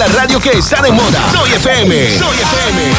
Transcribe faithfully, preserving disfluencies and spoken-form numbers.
la radio que está de moda. Soy F M. Soy F M.